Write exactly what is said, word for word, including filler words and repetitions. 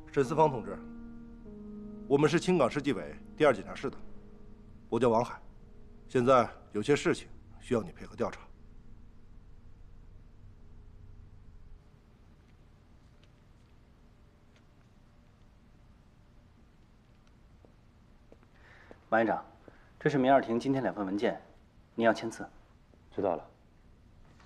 沈思芳同志，我们是青港市纪委第二检察室的，我叫王海，现在有些事情需要你配合调查。 王院长，这是明二婷今天两份文件，您要签字。 知道了。